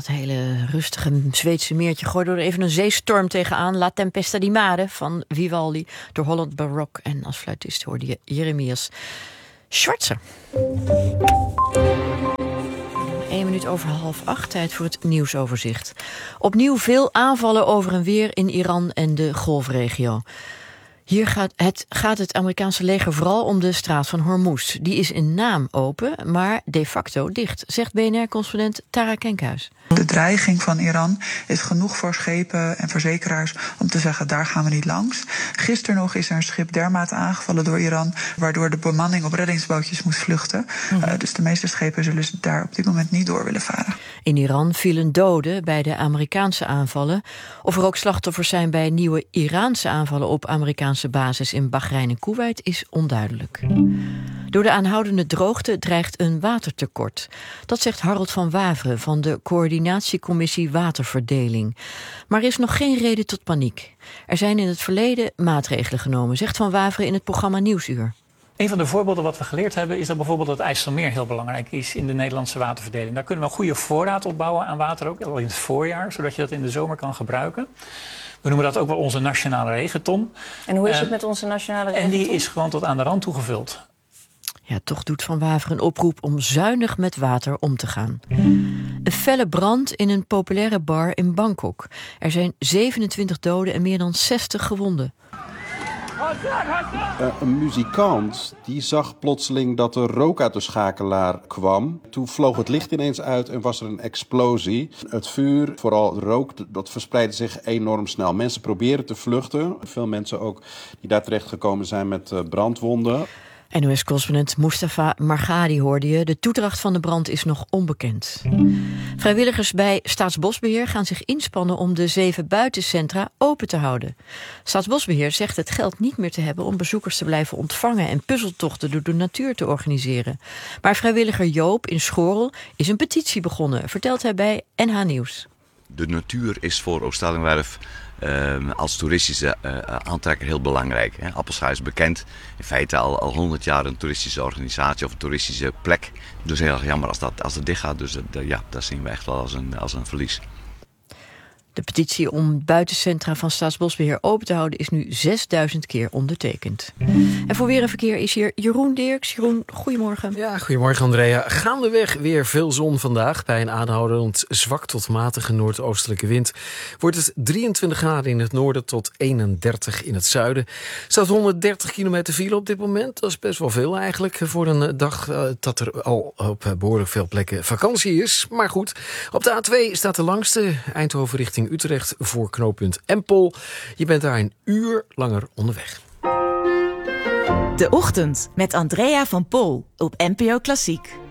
hele rustige Zweedse meertje. Gooi er even een zeestorm tegenaan. La Tempesta di Mare van Vivaldi door Holland Baroque. En als fluitist hoorde je Jeremias Schwarzer. 1 minuut over 7:30, tijd voor het nieuwsoverzicht. Opnieuw veel aanvallen over en weer in Iran en de Golfregio. Hier gaat het Amerikaanse leger vooral om de straat van Hormuz. Die is in naam open, maar de facto dicht, zegt BNR-correspondent Tara Kenkhuis. De dreiging van Iran is genoeg voor schepen en verzekeraars om te zeggen, daar gaan we niet langs. Gisteren nog is er een schip dermate aangevallen door Iran, waardoor de bemanning op reddingsbootjes moest vluchten. Dus de meeste schepen zullen daar op dit moment niet door willen varen. In Iran vielen doden bij de Amerikaanse aanvallen. Of er ook slachtoffers zijn bij nieuwe Iraanse aanvallen op Amerikaanse bases in Bahrein en Koeweit is onduidelijk. Door de aanhoudende droogte dreigt een watertekort. Dat zegt Harold van Waveren van de Coördinatiecommissie Waterverdeling. Maar er is nog geen reden tot paniek. Er zijn in het verleden maatregelen genomen, zegt Van Waveren in het programma Nieuwsuur. Een van de voorbeelden wat we geleerd hebben is dat bijvoorbeeld het IJsselmeer heel belangrijk is in de Nederlandse waterverdeling. Daar kunnen we een goede voorraad opbouwen aan water ook, al in het voorjaar, zodat je dat in de zomer kan gebruiken. We noemen dat ook wel onze nationale regenton. En hoe is het met onze nationale regenton? En die is gewoon tot aan de rand toegevuld. Ja, toch doet Van Waveren een oproep om zuinig met water om te gaan. Een felle brand in een populaire bar in Bangkok. Er zijn 27 doden en meer dan 60 gewonden. Een muzikant die zag plotseling dat er rook uit de schakelaar kwam. Toen vloog het licht ineens uit en was er een explosie. Het vuur, vooral het rook, dat verspreidde zich enorm snel. Mensen proberen te vluchten. Veel mensen ook die daar terechtgekomen zijn met brandwonden. NOS-correspondent Mustafa Margadi hoorde je. De toedracht van de brand is nog onbekend. Vrijwilligers bij Staatsbosbeheer gaan zich inspannen om de 7 buitencentra open te houden. Staatsbosbeheer zegt het geld niet meer te hebben om bezoekers te blijven ontvangen en puzzeltochten door de natuur te organiseren. Maar vrijwilliger Joop in Schorel is een petitie begonnen, vertelt hij bij NH Nieuws. De natuur is voor Ooststellingwerf als toeristische aantrekker heel belangrijk. Hè. Appelscha is bekend, in feite al 100 jaar een toeristische organisatie of een toeristische plek. Dus heel erg jammer als het dicht gaat. Dus dat zien we echt wel als een verlies. De petitie om buitencentra van Staatsbosbeheer open te houden is nu 6000 keer ondertekend. En voor weer en verkeer is hier Jeroen Dirks. Jeroen, goedemorgen. Ja, goedemorgen Andrea. Gaandeweg weer veel zon vandaag. Bij een aanhoudend zwak tot matige noordoostelijke wind wordt het 23 graden in het noorden tot 31 in het zuiden. Er staat 130 kilometer file op dit moment. Dat is best wel veel eigenlijk voor een dag dat er al op behoorlijk veel plekken vakantie is. Maar goed, op de A2 staat de langste, Eindhoven richting Utrecht voor knooppunt Empel. Je bent daar een uur langer onderweg. De Ochtend met Andrea van Pol op NPO Klassiek.